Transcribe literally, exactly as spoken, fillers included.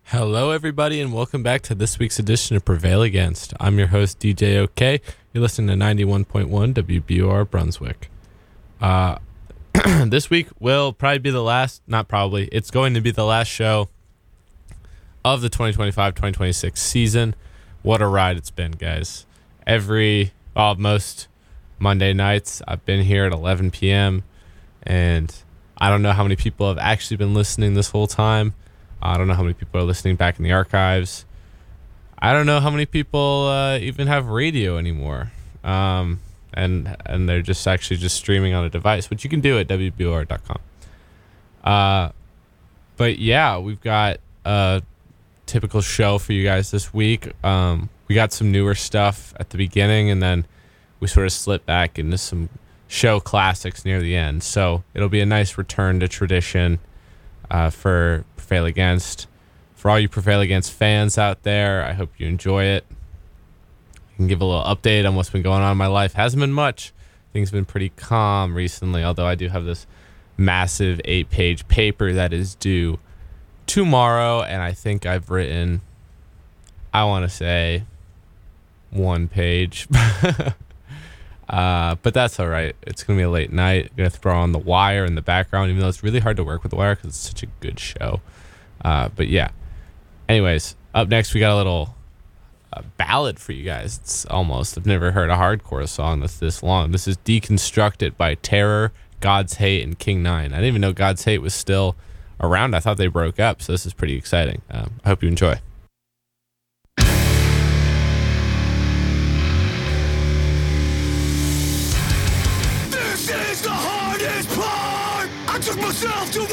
Hello, everybody, and welcome back to this week's edition of Prevail Against. I'm your host, D J OK. You're listening to ninety-one point one W B U R Brunswick. Uh, this week will probably be the last, not probably, it's going to be the last show of the twenty twenty-five twenty twenty-six season. What a ride it's been, guys. Every, well, most Monday nights, I've been here at eleven p.m., and I don't know how many people have actually been listening this whole time. I don't know how many people are listening back in the archives. I don't know how many people uh, even have radio anymore. Um, and and they're just actually just streaming on a device, which you can do at W B U R dot com. Uh, but yeah, we've got a typical show for you guys this week. Um, we got some newer stuff at the beginning, and then we sort of slip back into some show classics near the end. So it'll be a nice return to tradition uh, for Prevail Against. For all you Prevail Against fans out there, I hope you enjoy it. I can give a little update on what's been going on in my life. Hasn't been much. Things have been pretty calm recently, although I do have this massive eight-page paper that is due tomorrow, and I think I've written, I want to say, one page. uh, but that's all right. It's going to be a late night. I'm going to throw on The Wire in the background, even though it's really hard to work with The Wire because it's such a good show. Uh, but yeah. Anyways, up next we got a little uh, ballad for you guys. It's almost, I've never heard a hardcore song that's this long. This is Deconstructed by Terror, God's Hate, and King Nine. I didn't even know God's Hate was still around. I thought they broke up, so this is pretty exciting. Um, I hope you enjoy. This is the hardest part. I took myself to